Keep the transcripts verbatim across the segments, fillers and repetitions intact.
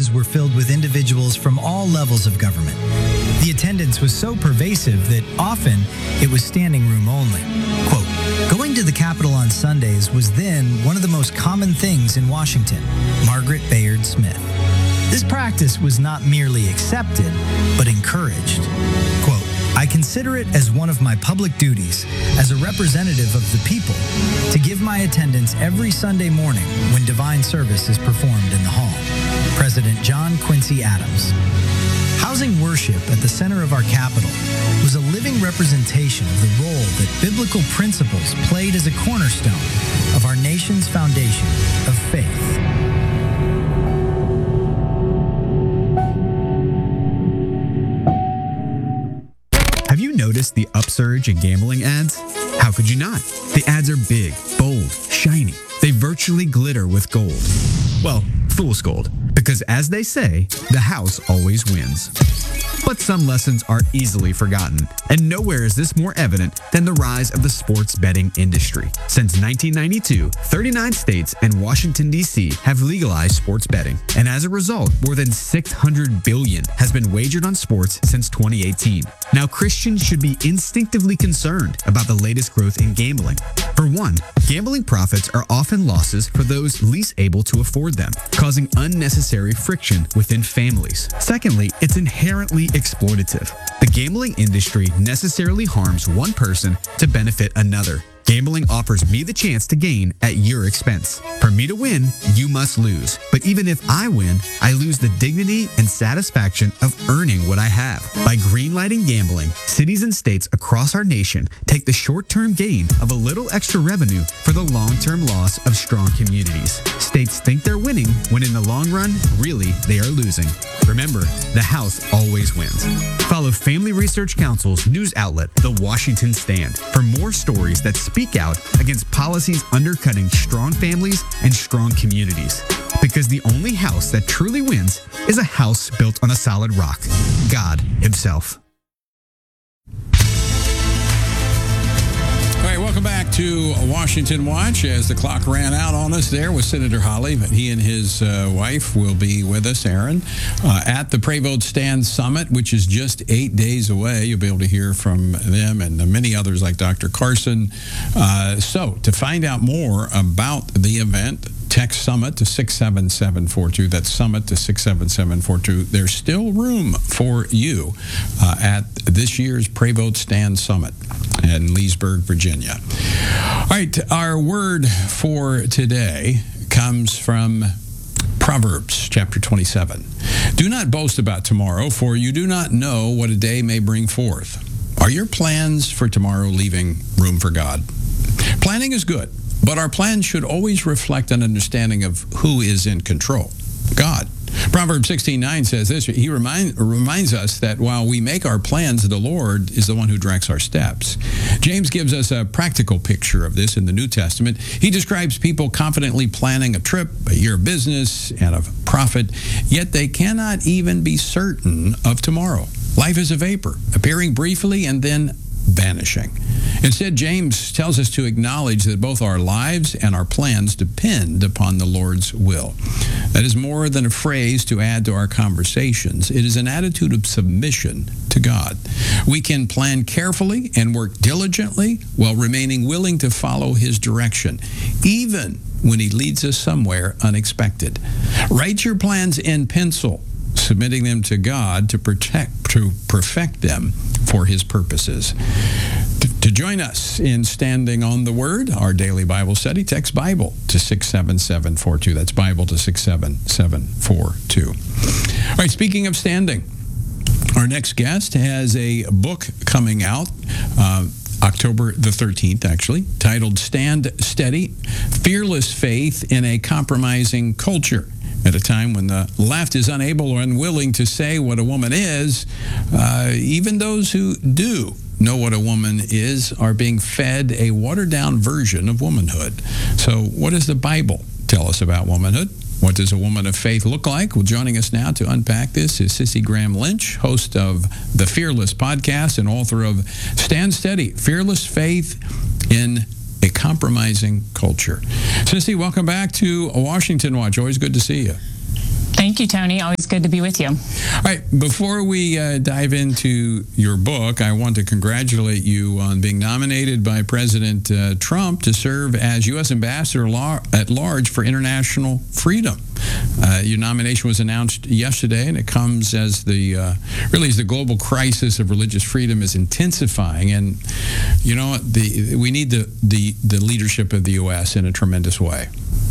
pews were filled with individuals from all levels of government. The attendance was so pervasive that often it was standing room only. Quote, "Going to the Capitol on Sundays was then one of the most common things in Washington." Margaret Bayard Smith. This practice was not merely accepted, but encouraged. Quote, "I consider it as one of my public duties as a representative of the people to give my attendance every Sunday morning when divine service is performed in the hall." President John Quincy Adams. Housing worship at the center of our Capitol was a living representation of the role that biblical principles played as a cornerstone of our nation's foundation of faith. Have you noticed the upsurge in gambling ads? How could you not? The ads are big, bold, shiny. They virtually glitter with gold. Well, fool's gold. Because as they say, the house always wins. But some lessons are easily forgotten, and nowhere is this more evident than the rise of the sports betting industry. Since nineteen ninety-two, thirty-nine states and Washington, D C have legalized sports betting, and as a result, more than six hundred billion dollars has been wagered on sports since twenty eighteen. Now, Christians should be instinctively concerned about the latest growth in gambling. For one, gambling profits are often losses for those least able to afford them, causing unnecessary friction within families. Secondly, it's inherently exploitative. The gambling industry necessarily harms one person to benefit another. Gambling offers me the chance to gain at your expense. For me to win, you must lose. But even if I win, I lose the dignity and satisfaction of earning what I have. By greenlighting gambling, cities and states across our nation take the short-term gain of a little extra revenue for the long-term loss of strong communities. States think they're winning when in the long run, really, they are losing. Remember, the house always wins. Follow Family Research Council's news outlet, The Washington Stand, for more stories that speak out against policies undercutting strong families and strong communities. Because the only house that truly wins is a house built on a solid rock, God Himself. All right, welcome back to Washington Watch. As the clock ran out on us there with Senator Hawley, but he and his uh, wife will be with us, Aaron, uh, at the Pray Vote Stand Summit, which is just eight days away. You'll be able to hear from them and many others like Doctor Carson. Uh, so to find out more about the event, text SUMMIT to six seven seven four two. That's SUMMIT to six seven seven four two. There's still room for you uh, at this year's Pray Vote Stand Summit in Leesburg, Virginia. All right, our word for today comes from Proverbs chapter twenty-seven. Do not boast about tomorrow, for you do not know what a day may bring forth. Are your plans for tomorrow leaving room for God? Planning is good, but our plans should always reflect an understanding of who is in control, God. Proverbs sixteen nine says this. He remind, reminds us that while we make our plans, the Lord is the one who directs our steps. James gives us a practical picture of this in the New Testament. He describes people confidently planning a trip, a year of business, and of profit, yet they cannot even be certain of tomorrow. Life is a vapor, appearing briefly and then vanishing. Instead, James tells us to acknowledge that both our lives and our plans depend upon the Lord's will. That is more than a phrase to add to our conversations. It is an attitude of submission to God. We can plan carefully and work diligently while remaining willing to follow His direction, even when He leads us somewhere unexpected. Write your plans in pencil, submitting them to God to protect, to perfect them for His purposes. To join us in Standing on the Word, our daily Bible study, text Bible to six seven seven four two. That's Bible to six seven seven four two. All right, speaking of standing, our next guest has a book coming out, uh, October the thirteenth, actually, titled Stand Steady, Fearless Faith in a Compromising Culture. At a time when the left is unable or unwilling to say what a woman is, uh, even those who do know what a woman is are being fed a watered-down version of womanhood. So what does the Bible tell us about womanhood? What does a woman of faith look like? Well, joining us now to unpack this is Sissy Graham Lynch, host of the Fearless podcast and author of Stand Steady, Fearless Faith in a Compromising Culture. Sissy, welcome back to Washington Watch. Always good to see you. Thank you, Tony. Always good to be with you. All right. Before we uh, dive into your book, I want to congratulate you on being nominated by President uh, Trump to serve as U S Ambassador at Large for International Freedom. Uh, your nomination was announced yesterday, and it comes as the uh, really as the global crisis of religious freedom is intensifying. And you know, the we need the the, the leadership of the U S in a tremendous way.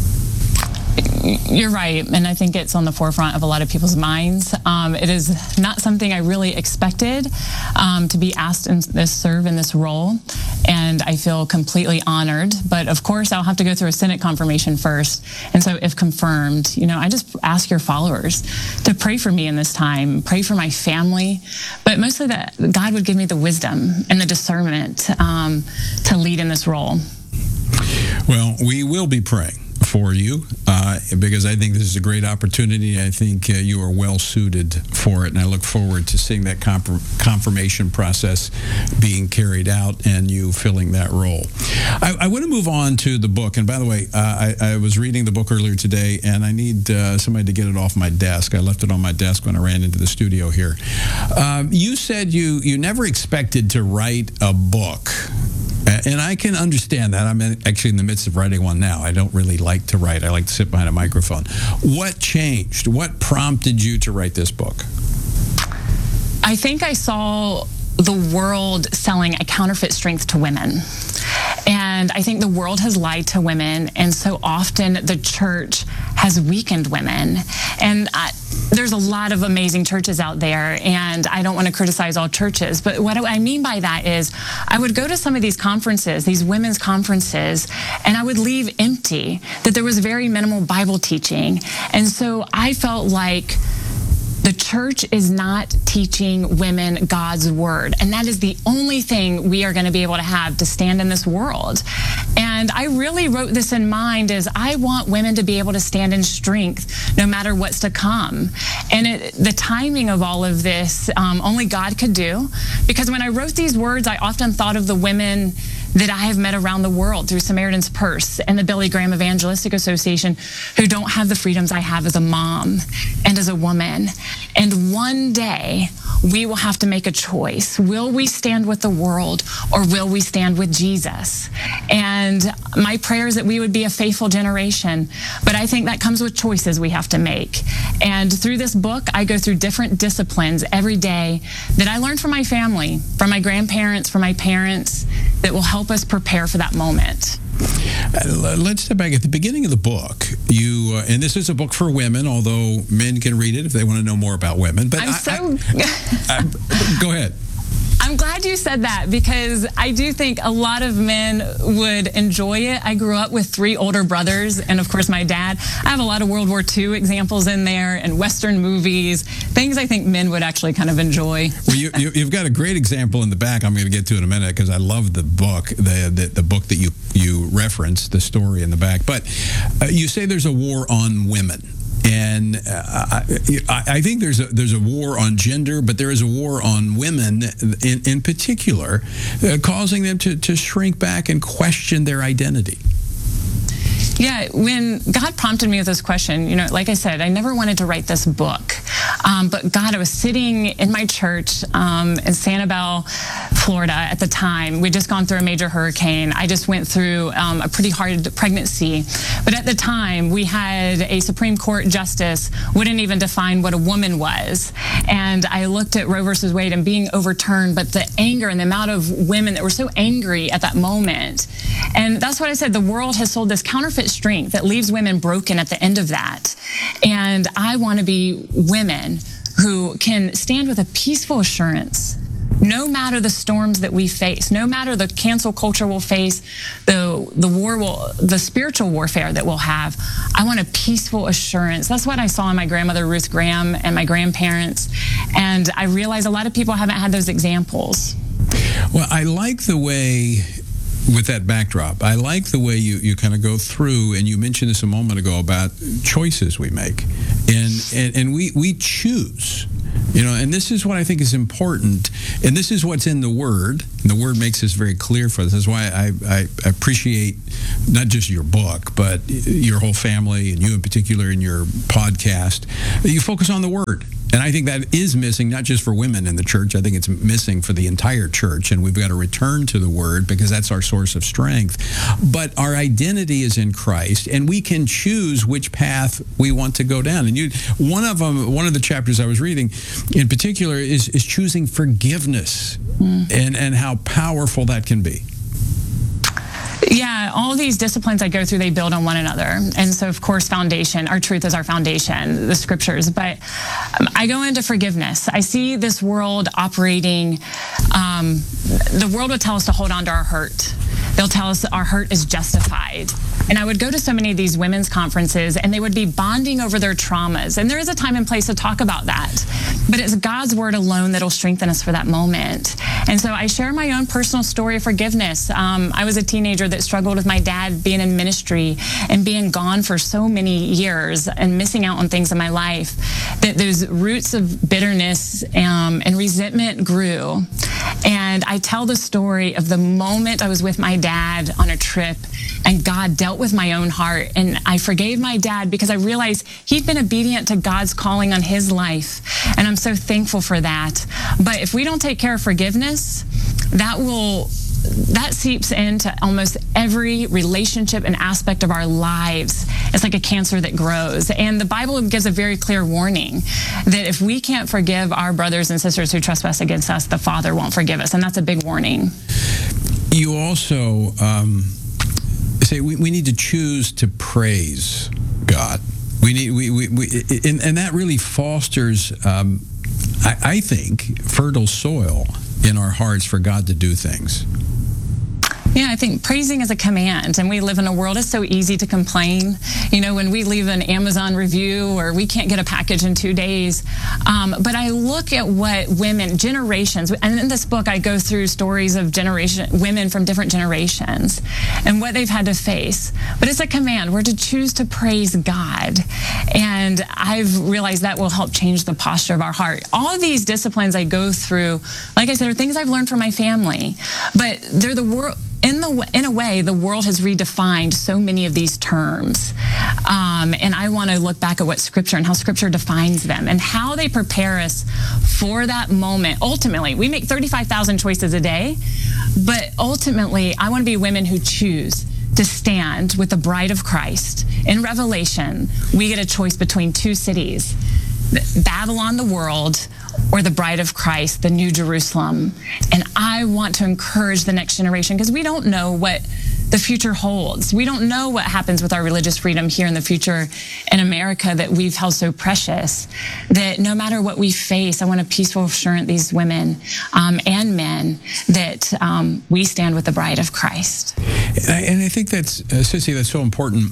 You're right, and I think it's on the forefront of a lot of people's minds. Um, it is not something I really expected um, to be asked in this serve in this role, and I feel completely honored. But of course, I'll have to go through a Senate confirmation first, and so if confirmed, you know, I just ask your followers to pray for me in this time, pray for my family, but mostly that God would give me the wisdom and the discernment um, to lead in this role. Well, we will be praying for you uh, because I think this is a great opportunity. I think uh, you are well suited for it, and I look forward to seeing that comp- confirmation process being carried out and you filling that role. I, I want to move on to the book, and by the way, uh, I, I was reading the book earlier today, and I need uh, somebody to get it off my desk. I left it on my desk when I ran into the studio here. Um, you said you you never expected to write a book. And I can understand that. I'm actually in the midst of writing one now. I don't really like to write. I like to sit behind a microphone. What changed? What prompted you to write this book? I think I saw the world selling a counterfeit strength to women. And I think the world has lied to women, and so often the church has weakened women. And I, there's a lot of amazing churches out there, and I don't want to criticize all churches, but what I mean by that is I would go to some of these conferences, these women's conferences, and I would leave empty, that there was very minimal Bible teaching. And so I felt like the church is not teaching women God's word, and that is the only thing we are going to be able to have to stand in this world. And I really wrote this in mind as I want women to be able to stand in strength no matter what's to come. And it, the timing of all of this, um, only God could do, because when I wrote these words, I often thought of the women that I have met around the world through Samaritan's Purse and the Billy Graham Evangelistic Association who don't have the freedoms I have as a mom and as a woman. And one day, we will have to make a choice. Will we stand with the world, or will we stand with Jesus? And my prayer is that we would be a faithful generation, but I think that comes with choices we have to make. And through this book, I go through different disciplines every day that I learned from my family, from my grandparents, from my parents, that will help us prepare for that moment. Uh, let's step back. At the beginning of the book, you, uh, and this is a book for women, although men can read it if they want to know more about women. But I'm I, so... I, I, go ahead. I'm glad you said that, because I do think a lot of men would enjoy it. I grew up with three older brothers, and of course my dad. I have a lot of World War Two examples in there, and Western movies, things I think men would actually kind of enjoy. Well, you, you, you've got a great example in the back I'm going to get to in a minute, because I love the book, the, the, the book that you, you referenced, the story in the back. But uh, you say there's a war on women. And uh, I, I think there's a, there's a war on gender, but there is a war on women in, in particular, uh, causing them to, to shrink back and question their identity. Yeah, when God prompted me with this question, you know, like I said, I never wanted to write this book. Um, but God, I was sitting in my church um, in Sanibel, Florida at the time. We'd just gone through a major hurricane. I just went through um, a pretty hard pregnancy. But at the time, we had a Supreme Court justice wouldn't even define what a woman was. And I looked at Roe versus Wade and being overturned, but the anger and the amount of women that were so angry at that moment. And that's what I said. The world has sold this counterfeit strength that leaves women broken at the end of that. And I want to be women who can stand with a peaceful assurance, no matter the storms that we face, no matter the cancel culture we'll face, the the war will, the spiritual warfare that we'll have. I want a peaceful assurance. That's what I saw in my grandmother Ruth Graham and my grandparents, and I realize a lot of people haven't had those examples. Well, I like the way, with that backdrop, I like the way you, you kind of go through, and you mentioned this a moment ago about choices we make. And and, and we, we choose You know, and this is what I think is important, and this is what's in the Word, and the Word makes this very clear for us. That's why I, I appreciate not just your book, but your whole family, and you in particular in your podcast, that you focus on the Word. And I think that is missing, not just for women in the church. I think it's missing for the entire church, and we've got to return to the Word because that's our source of strength. But our identity is in Christ, and we can choose which path we want to go down. And you, one of them, one of the chapters I was reading, in particular, is is choosing forgiveness, mm. and and how powerful that can be. Yeah, all these disciplines I go through, they build on one another. And so, of course, foundation, our truth is our foundation, the scriptures. But um, I go into forgiveness. I see this world operating, um, the world would tell us to hold on to our hurt. They'll tell us that our hurt is justified. And I would go to so many of these women's conferences, and they would be bonding over their traumas. And there is a time and place to talk about that. But it's God's word alone that'll strengthen us for that moment. And so I share my own personal story of forgiveness. Um, I was a teenager that struggled with my dad being in ministry and being gone for so many years and missing out on things in my life, that those roots of bitterness um, and resentment grew. And I tell the story of the moment I was with my dad on a trip, and God dealt with my own heart. And I forgave my dad because I realized he'd been obedient to God's calling on his life. And I'm so thankful for that. But if we don't take care of forgiveness, that will... that seeps into almost every relationship and aspect of our lives. It's like a cancer that grows. And the Bible gives a very clear warning that if we can't forgive our brothers and sisters who trespass against us, the Father won't forgive us. And that's a big warning. You also um, say we, we need to choose to praise God. We need, we, we, we and, and that really fosters, um, I, I think, fertile soil in our hearts for God to do things. Yeah, I think praising is a command, and we live in a world it's so easy to complain. You know, when we leave an Amazon review or we can't get a package in two days. Um, but I look at what women, generations, and in this book I go through stories of generation women from different generations and what they've had to face. But it's a command. We're to choose to praise God. And I've realized that will help change the posture of our heart. All of these disciplines I go through, like I said, are things I've learned from my family. But they're the world. In the in a way, the world has redefined so many of these terms, um, and I want to look back at what Scripture and how Scripture defines them and how they prepare us for that moment. Ultimately, we make thirty-five thousand choices a day, but ultimately, I want to be women who choose to stand with the bride of Christ. In Revelation, we get a choice between two cities, Babylon, the world, or the bride of Christ, the New Jerusalem. And I want to encourage the next generation because we don't know what the future holds. We don't know what happens with our religious freedom here in the future in America that we've held so precious, that no matter what we face, I want a peaceful assurance, these women um, and men, that um, we stand with the bride of Christ. And I, and I think that's, uh, Sissy, that's so important.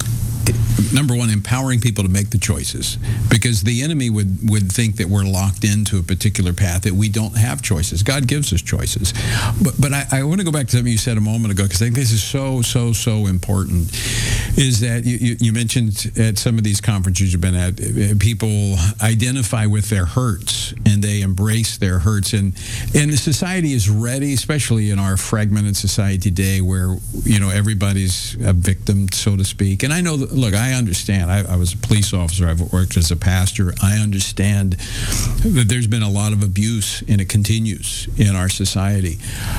Number one, empowering people to make the choices, because the enemy would, would think that we're locked into a particular path, that we don't have choices. God gives us choices. But but I, I want to go back to something you said a moment ago, because I think this is so, so, so important, is that you, you, you mentioned at some of these conferences you've been at, people identify with their hurts and they embrace their hurts. And, and the society is ready, especially in our fragmented society today where, you know, everybody's a victim, so to speak. And I know that, look, I understand. I, I was a police officer. I've worked as a pastor. I understand that there's been a lot of abuse, and it continues in our society.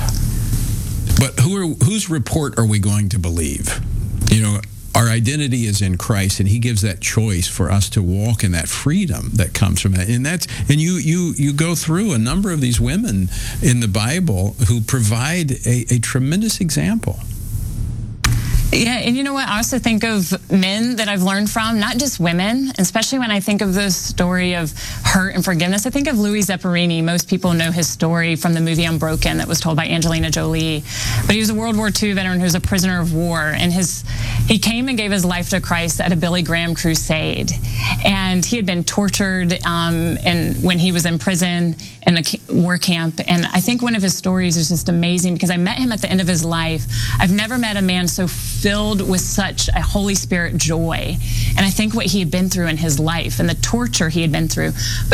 But who are, whose report are we going to believe? You know, our identity is in Christ, and He gives that choice for us to walk in that freedom that comes from that. And that's and you you you go through a number of these women in the Bible who provide a, a tremendous example. Yeah, and you know what? I also think of men that I've learned from, not just women, especially when I think of the story of hurt and forgiveness. I think of Louis Zamperini. Most people know his story from the movie Unbroken that was told by Angelina Jolie. But he was a World War Two veteran who was a prisoner of war, and his he came and gave his life to Christ at a Billy Graham crusade. And he had been tortured um, and when he was in prison in a war camp. And I think one of his stories is just amazing because I met him at the end of his life. I've never met a man so filled with such a Holy Spirit joy. And I think what he had been through in his life and the torture he had been through. But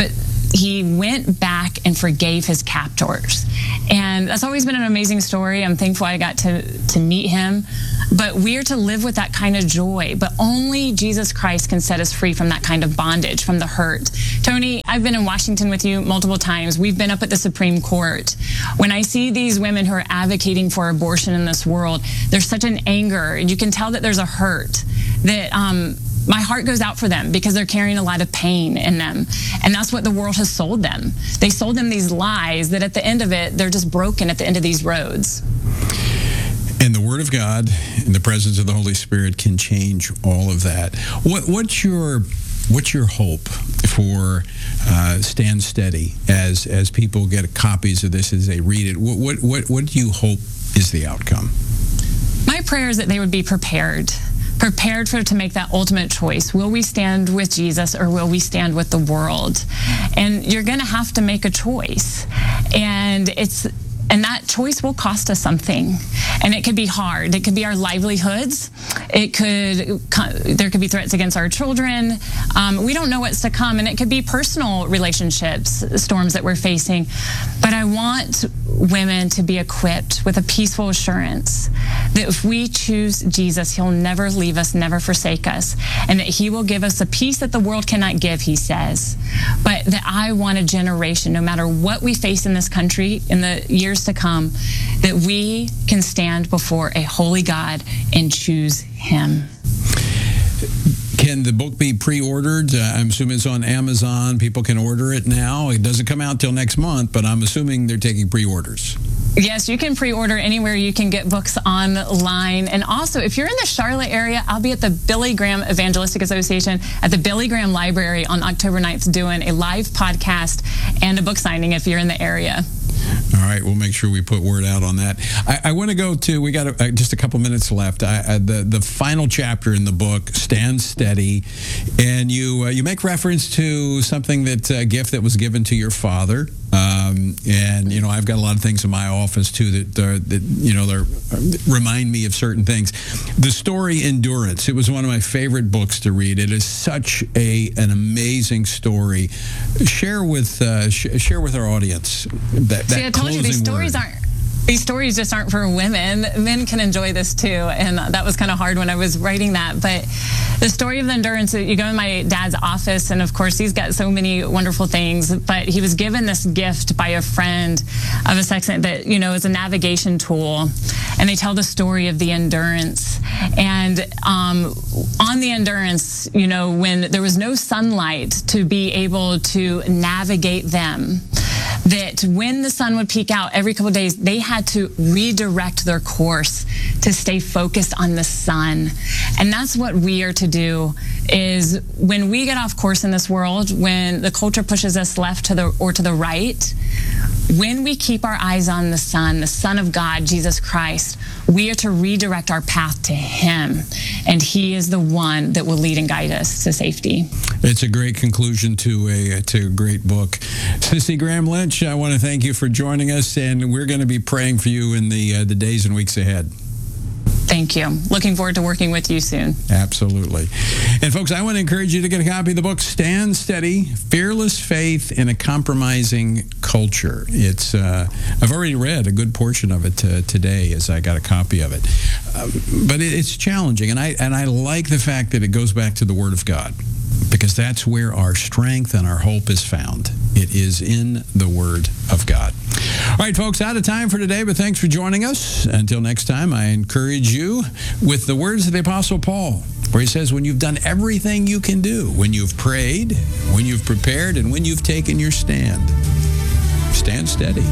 he went back and forgave his captors. And that's always been an amazing story. I'm thankful I got to, to meet him. But we're to live with that kind of joy. But only Jesus Christ can set us free from that kind of bondage, from the hurt. Tony, I've been in Washington with you multiple times. We've been up at the Supreme Court. When I see these women who are advocating for abortion in this world, there's such an anger. And you can tell that there's a hurt that... Um, my heart goes out for them because they're carrying a lot of pain in them. And that's what the world has sold them. They sold them these lies that at the end of it, they're just broken at the end of these roads. And the Word of God in the presence of the Holy Spirit can change all of that. What, what's your what's your hope for uh, Stand Steady as as people get copies of this, as they read it? What what what, what do you hope is the outcome? My prayer is that they would be prepared. Prepared for to make that ultimate choice. Will we stand with Jesus or will we stand with the world? And you're going to have to make a choice. And it's and that choice will cost us something. And it could be hard. It could be our livelihoods. It could, there could be threats against our children. Um, we don't know what's to come. And it could be personal relationships, storms that we're facing. But I want women to be equipped with a peaceful assurance that if we choose Jesus, he'll never leave us, never forsake us, and that he will give us a peace that the world cannot give, he says. But that I want a generation, no matter what we face in this country in the years to come, that we can stand before a holy God and choose him. Can the book be pre-ordered? Uh, I'm assuming it's on Amazon. People can order it now. It doesn't come out till next month, but I'm assuming they're taking pre-orders. Yes, you can pre-order anywhere you can get books online. And also, if you're in the Charlotte area, I'll be at the Billy Graham Evangelistic Association at the Billy Graham Library on October ninth doing a live podcast and a book signing if you're in the area. All right, we'll make sure we put word out on that. I, I want to go to, we got a, uh, just a couple minutes left. I, I, the the final chapter in the book, Stand Steady, and you uh, you make reference to something that a uh, gift that was given to your father. Um, and you know, I've got a lot of things in my office too that uh, that you know they're, uh, remind me of certain things. The story Endurance. It was one of my favorite books to read. It is such a an amazing story. Share with uh, sh- share with our audience that. See, I told you these stories word. aren't. These stories just aren't for women. Men can enjoy this too, and that was kind of hard when I was writing that. But the story of the Endurance, you go in my dad's office, and of course he's got so many wonderful things, but he was given this gift by a friend of a section that, you know, is a navigation tool, and they tell the story of the Endurance. And um, on the Endurance, you know, when there was no sunlight to be able to navigate them, that when the sun would peak out every couple of days, they had to redirect their course to stay focused on the sun. And that's what we are to do, is when we get off course in this world, when the culture pushes us left to the or to the right, when we keep our eyes on the Son, the Son of God, Jesus Christ, we are to redirect our path to him. And he is the one that will lead and guide us to safety. It's a great conclusion to a to a great book. Sissy Graham Lynch, I want to thank you for joining us, and we're going to be praying for you in the uh, the days and weeks ahead. Thank you. Looking forward to working with you soon. Absolutely. And folks, I want to encourage you to get a copy of the book, Stand Steady, Fearless Faith in a Compromising Culture. It's uh, I've already read a good portion of it uh, today as I got a copy of it. Uh, but it, it's challenging, and I and I like the fact that it goes back to the Word of God, because that's where our strength and our hope is found. It is in the Word of God. All right, folks, out of time for today, but thanks for joining us. Until next time, I encourage you with the words of the Apostle Paul, where he says, when you've done everything you can do, when you've prayed, when you've prepared, and when you've taken your stand, stand steady.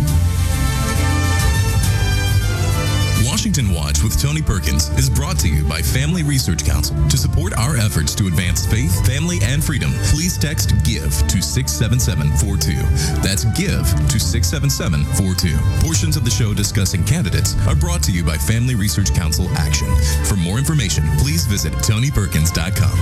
Washington Watch with Tony Perkins is brought to you by Family Research Council. To support our efforts to advance faith, family, and freedom, please text GIVE to six seven seven four two. That's GIVE to six seven seven four two. Portions of the show discussing candidates are brought to you by Family Research Council Action. For more information, please visit tony perkins dot com.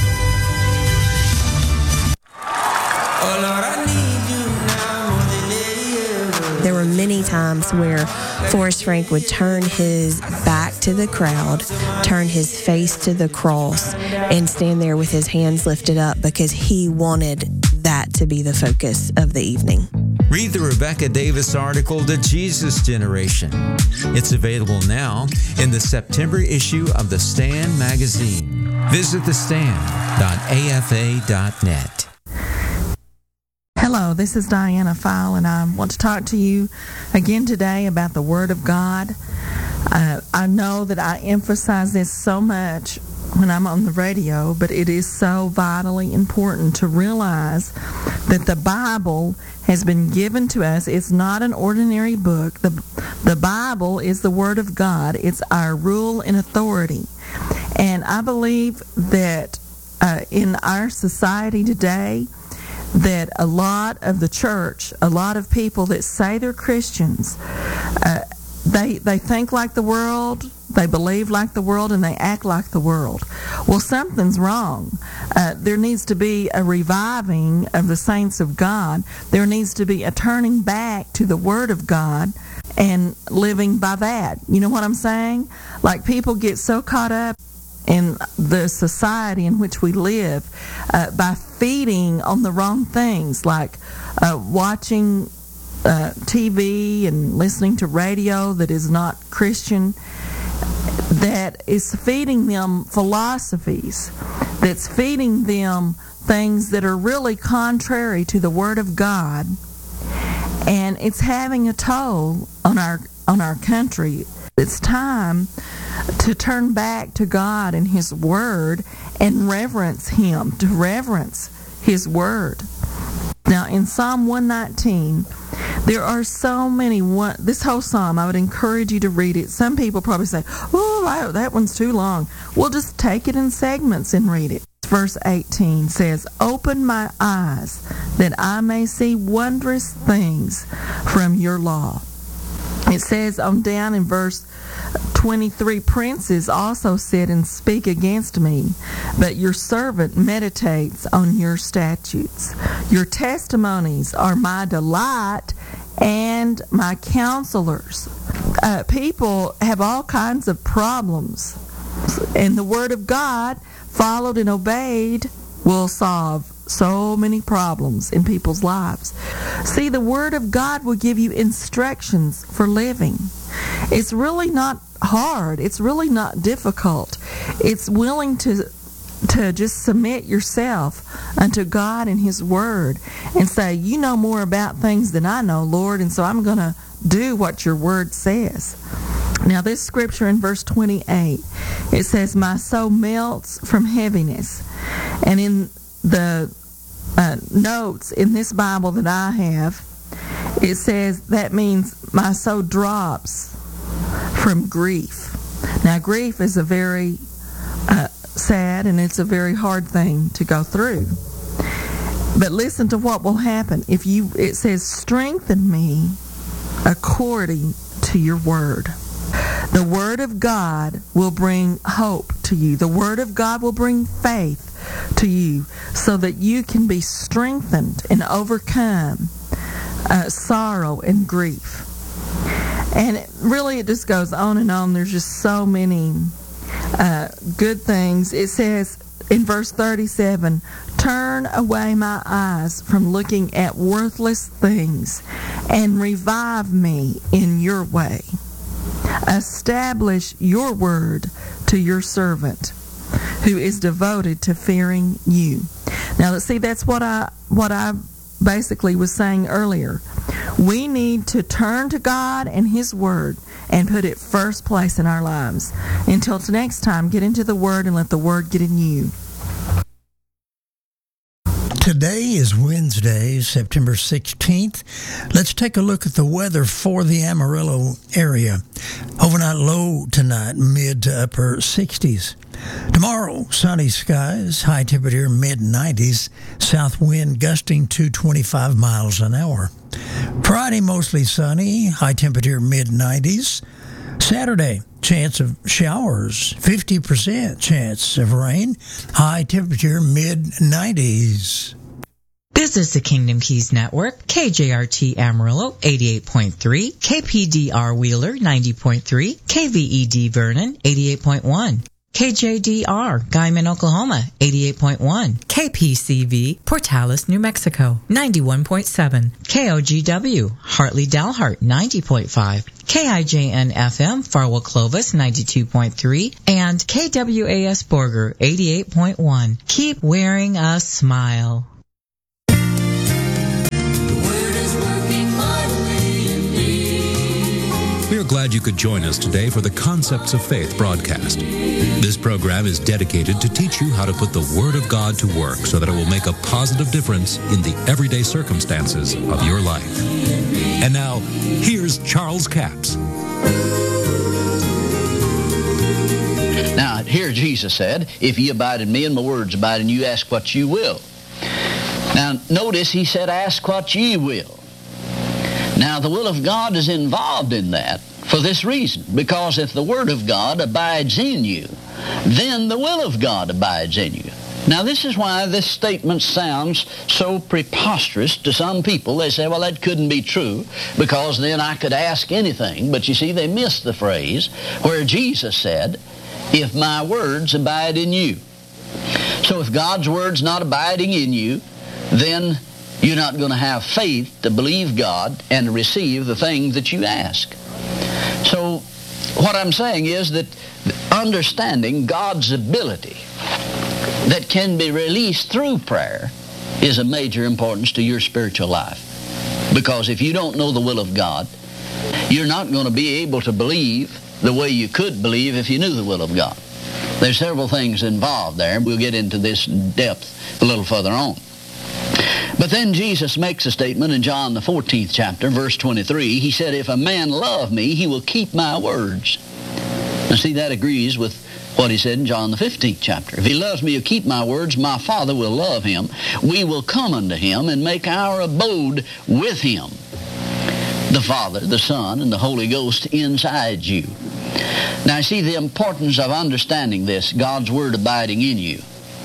There were many times where Forrest Frank would turn his back to the crowd, turn his face to the cross, and stand there with his hands lifted up because he wanted that to be the focus of the evening. Read the Rebecca Davis article, The Jesus Generation. It's available now in the September issue of The Stand magazine. Visit the stand dot a f a dot net. Hello, this is Diana File, and I want to talk to you again today about the Word of God. Uh, I know that I emphasize this so much when I'm on the radio, but it is so vitally important to realize that the Bible has been given to us. It's not an ordinary book. The, the Bible is the Word of God. It's our rule and authority. And I believe that uh, in our society today, that a lot of the church, a lot of people that say they're Christians, uh, they they think like the world, they believe like the world, and they act like the world. Well, something's wrong. Uh, there needs to be a reviving of the saints of God. There needs to be a turning back to the Word of God and living by that. You know what I'm saying? Like, people get so caught up in the society in which we live uh, by feeding on the wrong things, like uh, watching uh, T V and listening to radio that is not Christian, that is feeding them philosophies, that's feeding them things that are really contrary to the Word of God, and it's having a toll on our on our country. It's time to turn back to God and His Word and reverence Him, to reverence His Word. Now, in Psalm one nineteen, there are so many, one, this whole psalm, I would encourage you to read it. Some people probably say, oh, that one's too long. Well, just take it in segments and read it. Verse eighteen says, open my eyes that I may see wondrous things from your law. It says on down in verse twenty-three, princes also sit and speak against me, but your servant meditates on your statutes. Your testimonies are my delight and my counselors. Uh, people have all kinds of problems, and the Word of God, followed and obeyed, will solve so many problems in people's lives. See, the Word of God will give you instructions for living. It's really not hard. It's really not difficult. It's willing to to just submit yourself unto God and His Word and say, you know more about things than I know, Lord, and so I'm going to do what your Word says. Now, this scripture in verse twenty-eight, it says, my soul melts from heaviness. And in the uh, notes in this Bible that I have, it says that means my soul drops from grief. Now, grief is a very uh, sad and it's a very hard thing to go through. But listen to what will happen. If you, it says, strengthen me according to your word. The Word of God will bring hope to you. The Word of God will bring faith to you so that you can be strengthened and overcome uh, sorrow and grief. And it, really it just goes on and on. There's just so many uh, good things. It says in verse thirty-seven, turn away my eyes from looking at worthless things and revive me in your way. Establish your word to your servant who is devoted to fearing you. Now, let's see, that's what I what I basically was saying earlier. We need to turn to God and His Word and put it first place in our lives. Until next time, get into the Word and let the Word get in you. Today is Wednesday, September sixteenth. Let's take a look at the weather for the Amarillo area. Overnight low tonight, mid to upper sixties. Tomorrow, sunny skies, high temperature mid nineties, south wind gusting to twenty-five miles an hour. Friday, mostly sunny, high temperature mid nineties. Saturday, chance of showers, fifty percent chance of rain, high temperature mid nineties. This is the Kingdom Keys Network, K J R T Amarillo eighty-eight point three, K P D R Wheeler ninety point three, K V E D Vernon eighty-eight point one. K J D R, Guyman, Oklahoma, eighty-eight point one. K P C V, Portales, New Mexico, ninety-one point seven. K O G W, Hartley, Dalhart, ninety point five. K I J N F M, Farwell, Clovis, ninety-two point three. And K W A S Borger, eighty-eight point one. Keep wearing a smile. We are glad you could join us today for the Concepts of Faith broadcast. This program is dedicated to teach you how to put the Word of God to work so that it will make a positive difference in the everyday circumstances of your life. And now, here's Charles Capps. Now, here Jesus said, if ye abide in me and my words abide in you, ask what you will. Now, notice he said, ask what ye will. Now, the will of God is involved in that for this reason, because if the Word of God abides in you, then the will of God abides in you. Now, this is why this statement sounds so preposterous to some people. They say, well, that couldn't be true, because then I could ask anything. But you see, they missed the phrase where Jesus said, if my words abide in you. So if God's Word's not abiding in you, then you're not going to have faith to believe God and to receive the thing that you ask. So what I'm saying is that understanding God's ability that can be released through prayer is of major importance to your spiritual life. Because if you don't know the will of God, you're not going to be able to believe the way you could believe if you knew the will of God. There's several things involved there. We'll get into this in depth a little further on. But then Jesus makes a statement in John the fourteenth chapter, verse twenty-three. He said, if a man love me, he will keep my words. Now see, that agrees with what he said in John the fifteenth chapter. If he loves me, he'll keep my words. My Father will love him. We will come unto him and make our abode with him. The Father, the Son, and the Holy Ghost inside you. Now see, the importance of understanding this, God's Word abiding in you,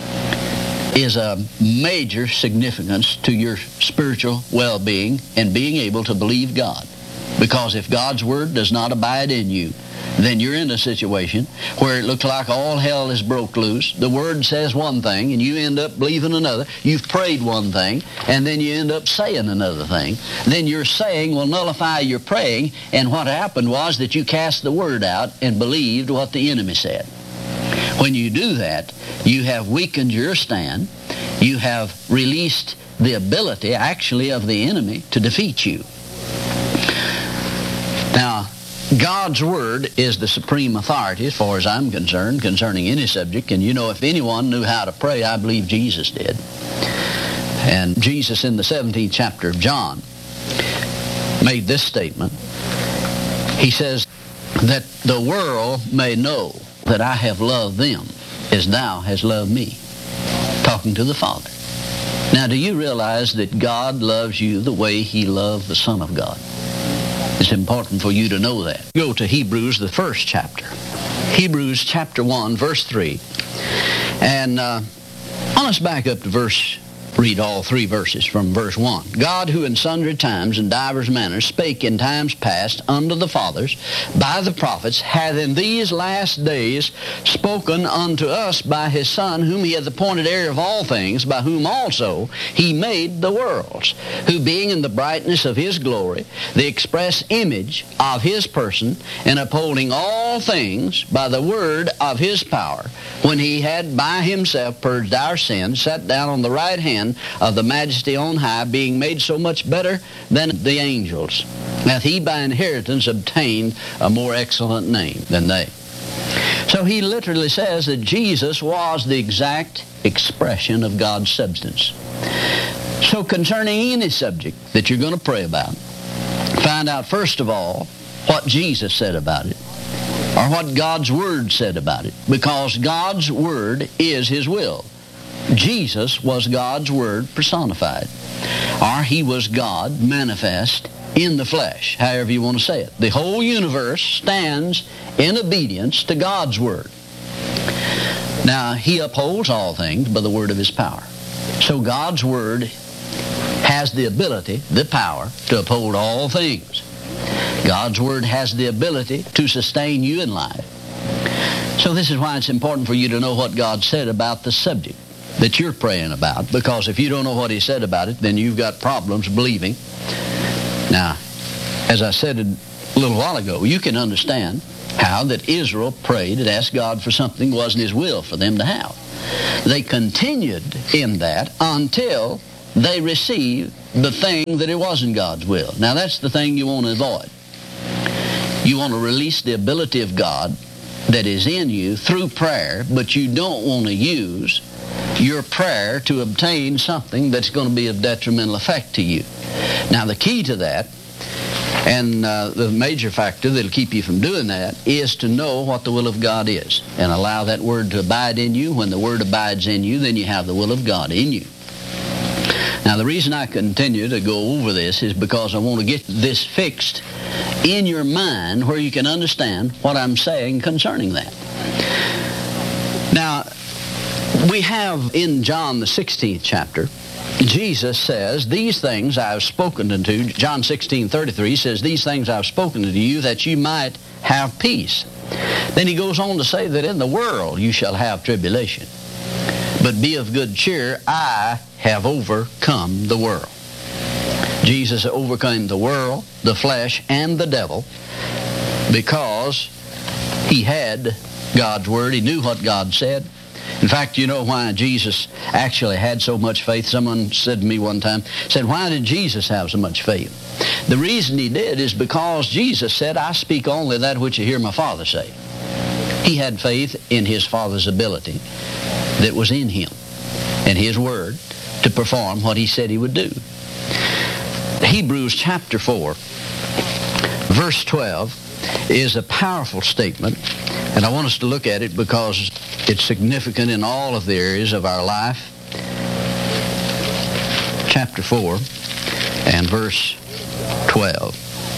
is a major significance to your spiritual well-being and being able to believe God. Because if God's Word does not abide in you, then you're in a situation where it looks like all hell is broke loose. The Word says one thing, and you end up believing another. You've prayed one thing, and then you end up saying another thing. Then your saying will nullify your praying, and what happened was that you cast the Word out and believed what the enemy said. When you do that, you have weakened your stand. You have released the ability, actually, of the enemy to defeat you. Now, God's Word is the supreme authority, as far as I'm concerned, concerning any subject. And you know, if anyone knew how to pray, I believe Jesus did. And Jesus, in the seventeenth chapter of John, made this statement. He says that the world may know that I have loved them as thou hast loved me. Talking to the Father. Now, do you realize that God loves you the way He loved the Son of God? It's important for you to know that. Go to Hebrews, the first chapter. Hebrews chapter one, verse three. And uh, let's back up to verse, read all three verses from verse one. God, who in sundry times and divers manners spake in times past unto the fathers by the prophets, hath in these last days spoken unto us by His Son, whom He hath appointed heir of all things, by whom also He made the worlds, who being in the brightness of His glory, the express image of His person, and upholding all things by the word of His power, when He had by Himself purged our sins, sat down on the right hand of the Majesty on high, being made so much better than the angels, hath He by inheritance obtained a more excellent name than they. So he literally says that Jesus was the exact expression of God's substance. So concerning any subject that you're going to pray about, find out first of all what Jesus said about it, or what God's Word said about it, because God's Word is His will. Jesus was God's Word personified, or He was God manifest in the flesh, however you want to say it. The whole universe stands in obedience to God's Word. Now, He upholds all things by the word of His power. So God's Word has the ability, the power, to uphold all things. God's Word has the ability to sustain you in life. So this is why it's important for you to know what God said about the subject that you're praying about, because if you don't know what he said about it, then you've got problems believing. Now, as I said a little while ago, you can understand how that Israel prayed and asked God for something wasn't his will for them to have. They continued in that until they received the thing that it wasn't God's will. Now, that's the thing you want to avoid. You want to release the ability of God that is in you through prayer, but you don't want to use your prayer to obtain something that's going to be of detrimental effect to you. Now, the key to that, and uh, the major factor that'll keep you from doing that, is to know what the will of God is and allow that word to abide in you. When the word abides in you, then you have the will of God in you. Now, the reason I continue to go over this is because I want to get this fixed in your mind where you can understand what I'm saying concerning that. Now, we have in John the sixteenth chapter, Jesus says, these things I have spoken unto you. John sixteen thirty-three says, these things I have spoken unto you that you might have peace. Then he goes on to say that in the world you shall have tribulation. But be of good cheer, I have overcome the world. Jesus overcame the world, the flesh, and the devil because he had God's word. He knew what God said. In fact, you know why Jesus actually had so much faith? Someone said to me one time, said, why did Jesus have so much faith? The reason he did is because Jesus said, I speak only that which I hear my Father say. He had faith in his Father's ability that was in him and his word to perform what he said he would do. Hebrews chapter four, verse twelve, is a powerful statement, and I want us to look at it because it's significant in all of the areas of our life. Chapter four and verse twelve.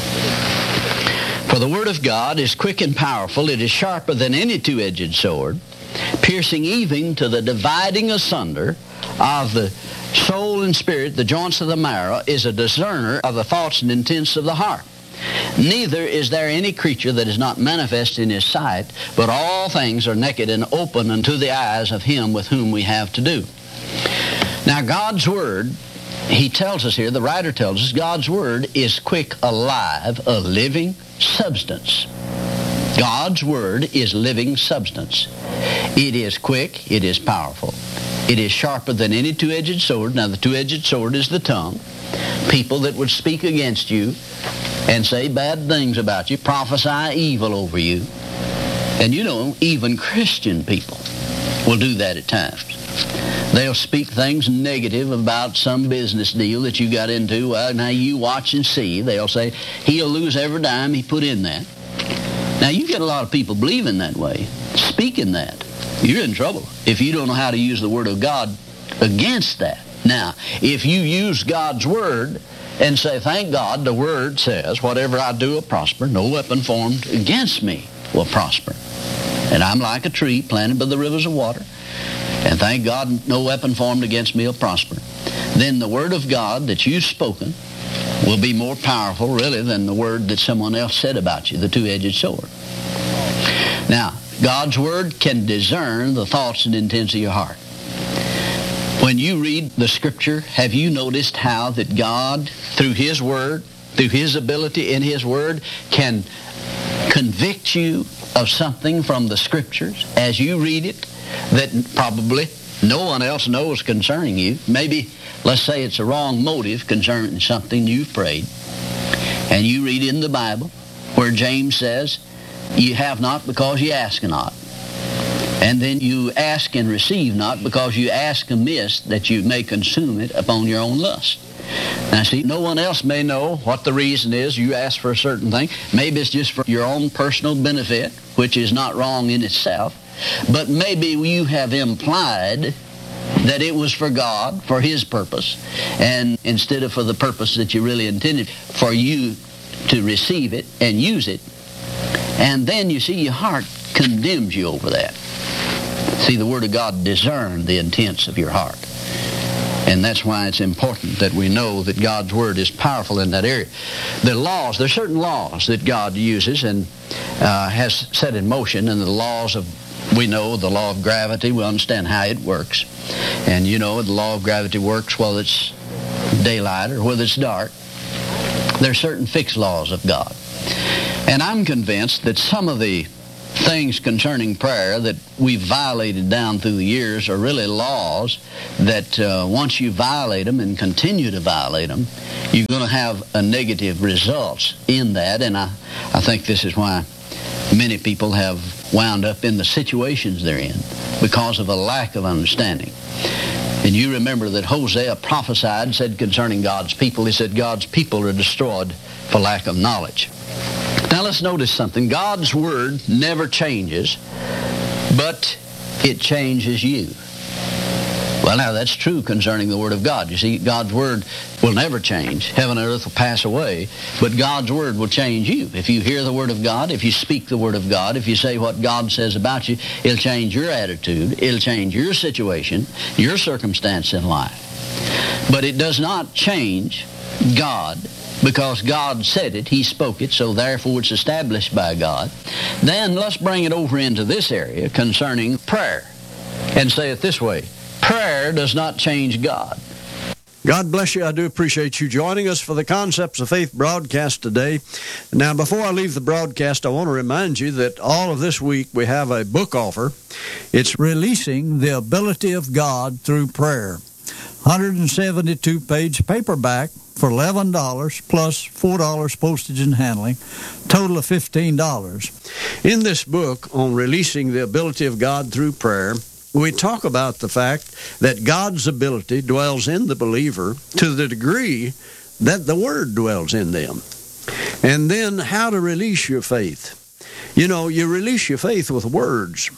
For the word of God is quick and powerful. It is sharper than any two-edged sword, piercing even to the dividing asunder of the soul and spirit, the joints of the marrow, is a discerner of the thoughts and intents of the heart. Neither is there any creature that is not manifest in his sight, but all things are naked and open unto the eyes of him with whom we have to do. Now, God's word, he tells us here, the writer tells us, God's word is quick, alive, a living substance. God's word is living substance. It is quick, it is powerful. It is sharper than any two-edged sword. Now, the two-edged sword is the tongue. People that would speak against you and say bad things about you, prophesy evil over you. And you know, even Christian people will do that at times. They'll speak things negative about some business deal that you got into. Well, now you watch and see. They'll say, he'll lose every dime he put in that. Now, you get a lot of people believing that way, speaking that. You're in trouble if you don't know how to use the Word of God against that. Now, if you use God's Word and say, thank God the Word says, whatever I do will prosper, no weapon formed against me will prosper. And I'm like a tree planted by the rivers of water, and thank God no weapon formed against me will prosper. Then the Word of God that you've spoken will be more powerful, really, than the word that someone else said about you, the two-edged sword. Now, God's Word can discern the thoughts and intents of your heart. When you read the Scripture, have you noticed how that God, through His Word, through His ability in His Word, can convict you of something from the Scriptures as you read it that probably no one else knows concerning you? Maybe, let's say it's a wrong motive concerning something you've prayed, and you read in the Bible where James says, you have not because you ask not. And then you ask and receive not because you ask amiss that you may consume it upon your own lust. Now see, no one else may know what the reason is you ask for a certain thing. Maybe it's just for your own personal benefit, which is not wrong in itself. But maybe you have implied that it was for God, for His purpose, and instead of for the purpose that you really intended, for you to receive it and use it. And then you see your heart condemns you over that. See, the Word of God discerns the intents of your heart. And that's why it's important that we know that God's Word is powerful in that area. The laws, there are certain laws that God uses and uh, has set in motion, and the laws of we know the law of gravity. We understand how it works. And you know the law of gravity works whether it's daylight or whether it's dark. There are certain fixed laws of God. And I'm convinced that some of the things concerning prayer that we've violated down through the years are really laws that uh, once you violate them and continue to violate them, you're going to have a negative results in that. And I, I think this is why many people have wound up in the situations they're in because of a lack of understanding. And you remember that Hosea prophesied, said concerning God's people, he said God's people are destroyed for lack of knowledge. Now let's notice something. God's Word never changes, but it changes you. Well, now that's true concerning the Word of God. You see, God's Word will never change. Heaven and earth will pass away, but God's Word will change you. If you hear the Word of God, if you speak the Word of God, if you say what God says about you, it'll change your attitude, it'll change your situation, your circumstance in life. But it does not change God, because God said it, He spoke it, so therefore it's established by God. Then let's bring it over into this area concerning prayer and say it this way. Prayer does not change God. God bless you. I do appreciate you joining us for the Concepts of Faith broadcast today. Now, before I leave the broadcast, I want to remind you that all of this week we have a book offer. It's Releasing the Ability of God Through Prayer. one hundred seventy-two page paperback for eleven dollars plus four dollars postage and handling, total of fifteen dollars. In this book on releasing the ability of God through prayer, we talk about the fact that God's ability dwells in the believer to the degree that the Word dwells in them. And then how to release your faith. You know, you release your faith with words.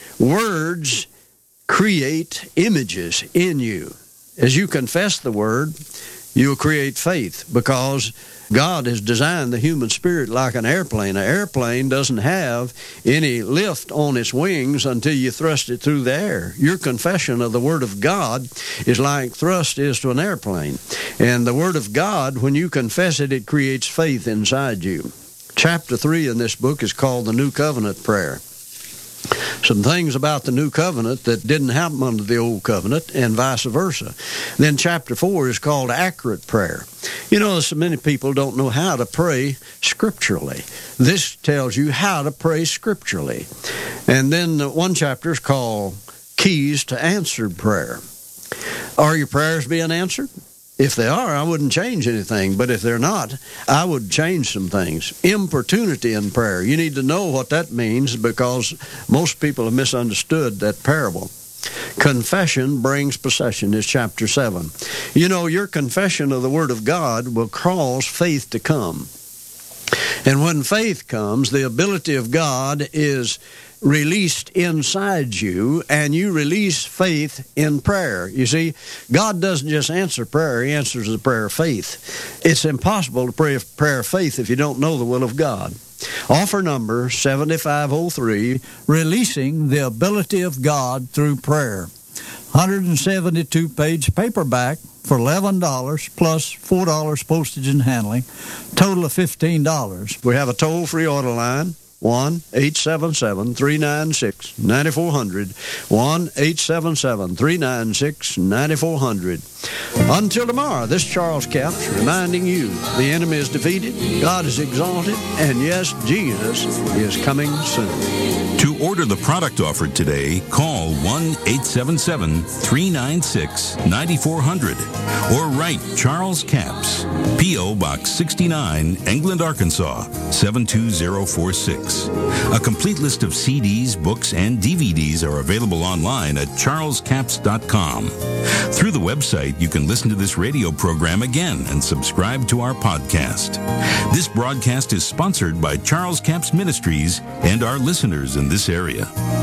Words create images in you. As you confess the Word, you'll create faith, because God has designed the human spirit like an airplane. An airplane doesn't have any lift on its wings until you thrust it through the air. Your confession of the Word of God is like thrust is to an airplane. And the Word of God, when you confess it, it creates faith inside you. Chapter three in this book is called the New Covenant Prayer. Some things about the New Covenant that didn't happen under the Old Covenant, and vice versa. Then chapter four is called Accurate Prayer. You know, so many people don't know how to pray scripturally. This tells you how to pray scripturally. And then one chapter is called Keys to Answered Prayer. Are your prayers being answered? If they are, I wouldn't change anything. But if they're not, I would change some things. Importunity in prayer. You need to know what that means, because most people have misunderstood that parable. Confession brings possession is chapter seven. You know, your confession of the Word of God will cause faith to come. And when faith comes, the ability of God is released inside you, and you release faith in prayer. You see, God doesn't just answer prayer, He answers the prayer of faith. It's impossible to pray a prayer of faith if you don't know the will of God. Offer number seventy-five oh three, Releasing the Ability of God Through Prayer. one hundred seventy-two page paperback for eleven dollars plus four dollars postage and handling, total of fifteen dollars. We have a toll-free order line, one eight seven seven, three nine six, nine four zero zero, one eight seven seven, three nine six, nine four zero zero. Until tomorrow, this is Charles Capps reminding you the enemy is defeated, God is exalted, and yes, Jesus is coming soon. To order the product offered today, call one eight seven seven, three nine six, nine four zero zero or write Charles Capps, P O. Box sixty-nine, England, Arkansas, seven two zero four six. A complete list of C Ds, books, and D V Ds are available online at charles capps dot com. Through the website, you can listen to this radio program again and subscribe to our podcast. This broadcast is sponsored by Charles Capps Ministries and our listeners in this area.